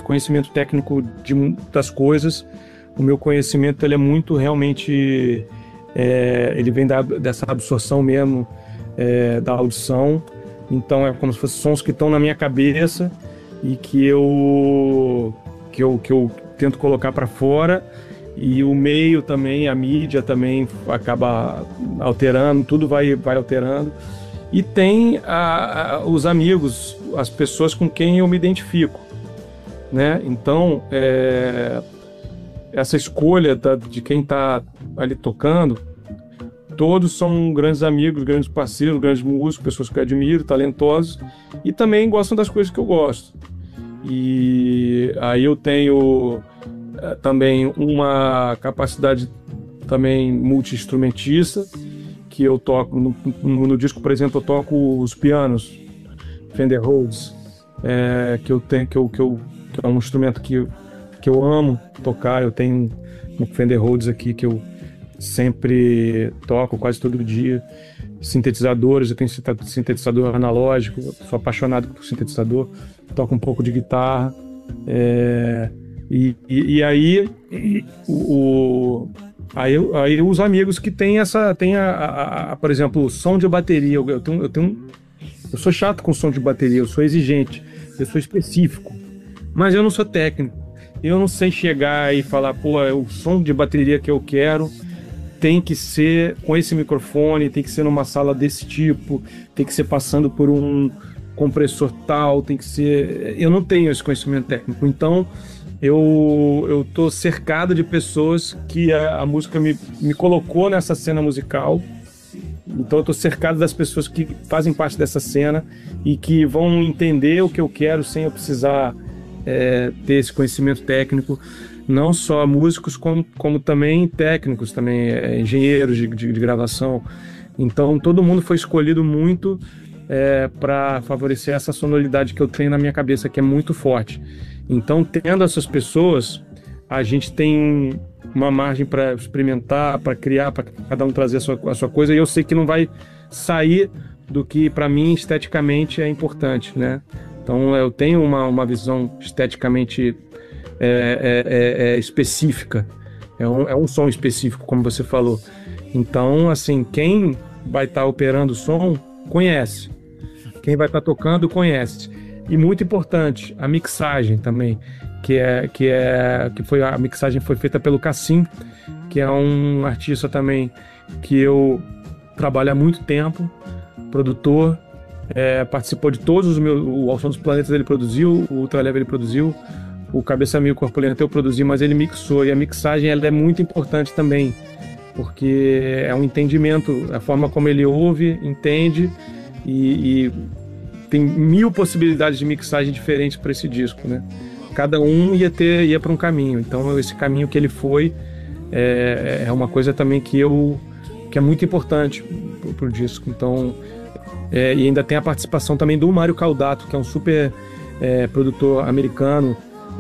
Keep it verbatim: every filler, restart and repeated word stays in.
conhecimento técnico de muitas coisas. O meu conhecimento ele é muito realmente, é, ele vem da, dessa absorção mesmo, é, da audição. Então é como se fossem sons que estão na minha cabeça e que eu, que eu, que eu tento colocar para fora. E o meio também, a mídia também acaba alterando, tudo vai, vai alterando. E tem a, a, os amigos, as pessoas com quem eu me identifico, né? Então, é, essa escolha da, de quem está ali tocando, todos são grandes amigos, grandes parceiros, grandes músicos, pessoas que eu admiro, talentosos, e também gostam das coisas que eu gosto. E aí eu tenho é, também uma capacidade também multi-instrumentista, que eu toco, no, no, no disco, por exemplo, eu toco os pianos, Fender Rhodes, é, que eu tenho, que, eu, que, eu, que é um instrumento que, que eu amo tocar. Eu tenho um Fender Rhodes aqui que eu sempre toco quase todo dia. Sintetizadores, eu tenho sintetizador analógico, eu sou apaixonado por sintetizador, toco um pouco de guitarra, é, e, e, e aí e, o, aí, aí os amigos que tem essa, tem a, a, a, por exemplo, o som de bateria. Eu, eu, tenho, eu, tenho, eu sou chato com som de bateria, eu sou exigente, eu sou específico, mas eu não sou técnico. Eu não sei chegar e falar, pô, é o som de bateria que eu quero tem que ser com esse microfone, tem que ser numa sala desse tipo, tem que ser passando por um compressor tal, tem que ser... Eu não tenho esse conhecimento técnico, então eu eu tô cercado de pessoas que a, a música me, me colocou nessa cena musical. Então eu tô cercado das pessoas que fazem parte dessa cena e que vão entender o que eu quero sem eu precisar é, ter esse conhecimento técnico. Não só músicos, como, como também técnicos, também é, engenheiros de, de, de gravação. Então todo mundo foi escolhido muito é, para favorecer essa sonoridade que eu tenho na minha cabeça, que é muito forte. Então, tendo essas pessoas, a gente tem uma margem para experimentar, para criar, para cada um trazer a sua, a sua coisa, e eu sei que não vai sair do que para mim esteticamente é importante, né? Então eu tenho uma, uma visão esteticamente É, é, é específica, é um, é um som específico, como você falou. Então, assim, quem vai estar tá operando o som conhece, quem vai estar tá tocando conhece. E muito importante, a mixagem também, que é que é que foi a mixagem foi feita pelo Cassim, que é um artista também que eu trabalho há muito tempo, produtor, é, participou de todos os meus, o Ao Som dos Planetas ele produziu, o Ultraleve ele produziu, o Cabeça Mil Corpo Lento eu produzi, mas ele mixou, e a mixagem ela é muito importante também, porque é um entendimento, a forma como ele ouve, entende, e, e tem mil possibilidades de mixagem diferentes para esse disco, né? Cada um ia ter ia para um caminho, então esse caminho que ele foi é, é uma coisa também que eu que é muito importante para o disco. Então, é, e ainda tem a participação também do Mário Caldato, que é um super é, produtor americano,